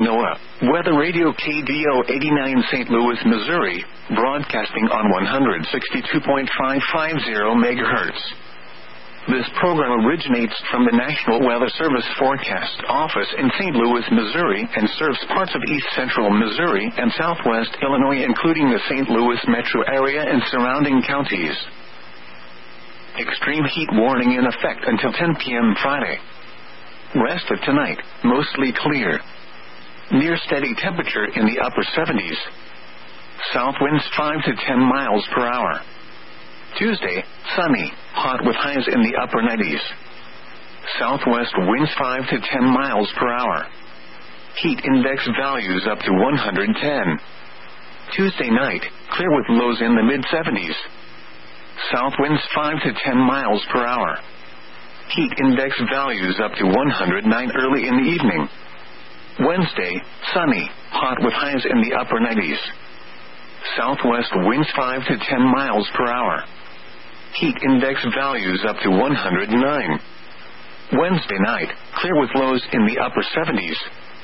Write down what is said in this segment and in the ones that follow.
NOAA Weather Radio KDO 89 St. Louis, Missouri, broadcasting on 162.550 MHz. This program originates from the National Weather Service Forecast Office in St. Louis, Missouri, and serves parts of east central Missouri and southwest Illinois, including the St. Louis metro area and surrounding counties. Extreme heat warning in effect until 10 p.m. Friday. Rest of tonight, mostly clear. Near steady temperature in the upper 70s. South winds 5 to 10 miles per hour. Tuesday, sunny, hot with highs in the upper 90s. Southwest winds 5 to 10 miles per hour. Heat index values up to 110. Tuesday night, clear with lows in the mid-70s. South winds 5 to 10 miles per hour. Heat index values up to 109 early in the evening. Wednesday, sunny, hot with highs in the upper 90s. Southwest winds 5 to 10 miles per hour. Heat index values up to 109. Wednesday night, clear with lows in the upper 70s.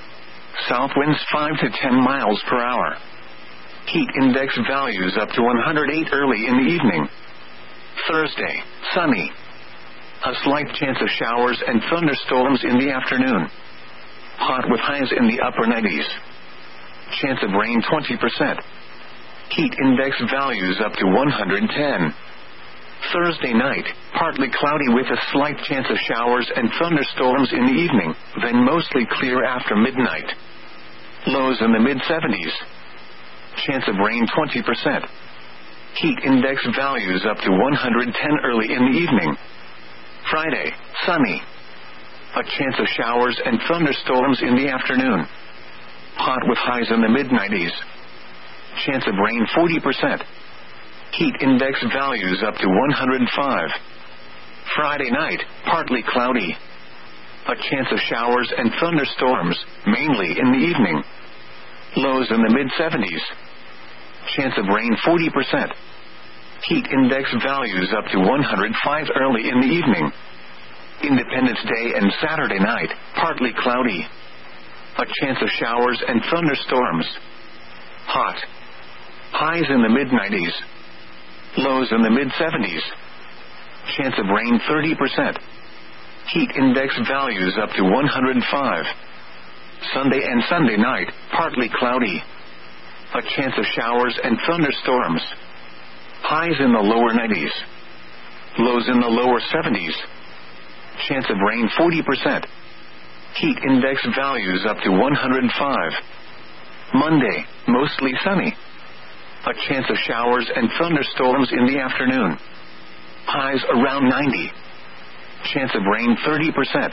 South winds 5 to 10 miles per hour. Heat index values up to 108 early in the evening. Thursday, sunny. A slight chance of showers and thunderstorms in the afternoon. Hot with highs in the upper 90s. Chance of rain 20%. Heat index values up to 110. Thursday night, partly cloudy with a slight chance of showers and thunderstorms in the evening, then mostly clear after midnight. Lows in the mid-70s. Chance of rain 20%. Heat index values up to 110 early in the evening. Friday, sunny. A chance of showers and thunderstorms in the afternoon. Hot with highs in the mid-90s. Chance of rain 40%. Heat index values up to 105. Friday night, partly cloudy. A chance of showers and thunderstorms, mainly in the evening. Lows in the mid-70s. Chance of rain 40%. Heat index values up to 105 early in the evening. Independence Day and Saturday night, partly cloudy. A chance of showers and thunderstorms. Hot. Highs in the mid-90s. Lows in the mid-70s. Chance of rain 30%. Heat index values up to 105. Sunday and Sunday night, partly cloudy. A chance of showers and thunderstorms. Highs in the lower 90s. Lows in the lower 70s. Chance of rain 40%. Heat index values up to 105. Monday, mostly sunny. A chance of showers and thunderstorms in the afternoon. Highs around 90. Chance of rain 30%.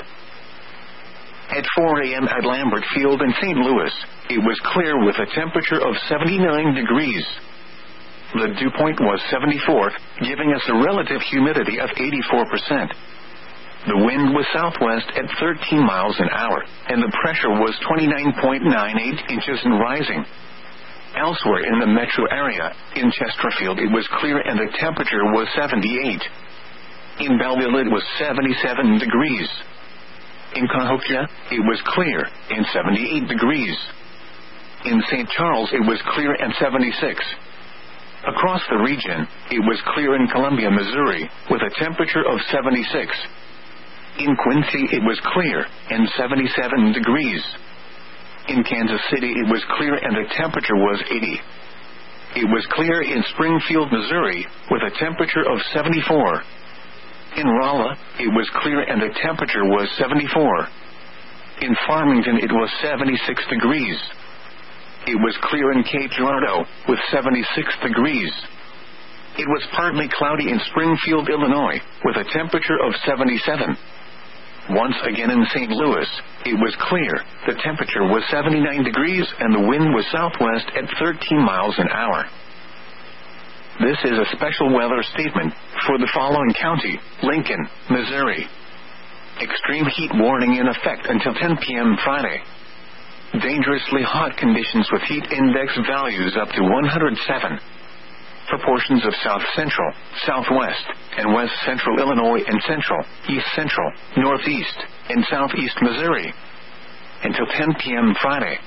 At 4 a.m. at Lambert Field in St. Louis, it was clear with a temperature of 79 degrees. The dew point was 74, giving us a relative humidity of 84%. The wind was southwest at 13 miles an hour, and the pressure was 29.98 inches and rising. Elsewhere in the metro area, in Chesterfield it was clear and the temperature was 78. In Belleville it was 77 degrees. In Cahokia, it was clear and 78 degrees. In St. Charles it was clear and 76. Across the region, it was clear in Columbia, Missouri, with a temperature of 76. In Quincy it was clear and 77 degrees. In Kansas City it was clear and the temperature was 80. It was clear in Springfield, Missouri, with a temperature of 74. In Rolla, it was clear and the temperature was 74. In Farmington it was 76 degrees. It was clear in Cape Girardeau, with 76 degrees. It was partly cloudy in Springfield, Illinois, with a temperature of 77. Once again in St. Louis, it was clear, the temperature was 79 degrees and the wind was southwest at 13 miles an hour. This is a special weather statement for the following county, Lincoln, Missouri. Extreme heat warning in effect until 10 p.m. Friday. Dangerously hot conditions with heat index values up to 107. For portions of south central, southwest, and west central Illinois and central, east central, northeast, and southeast Missouri. Until 10 p.m. Friday.